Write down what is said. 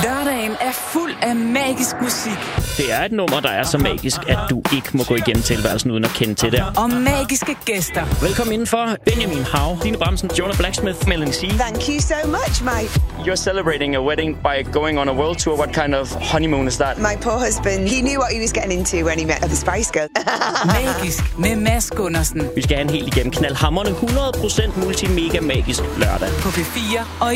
Lørdagen er fuld af magisk musik. Det er et nummer, der er så magisk, at du ikke må gå igennem tilværelsen uden at kende til det. Og magiske gæster. Velkommen indenfor. Benjamin Hav, Line Bramsen, Jonah Blacksmith, Melanie C. Thank you so much, mate. You're celebrating a wedding by going on a world tour. What kind of honeymoon is that? My poor husband, he knew what he was getting into when he met the Spice Girl. Magisk med Mads Gundersen. Vi skal have en helt igennem knaldhamrende 100% multimega magisk lørdag. På P4 og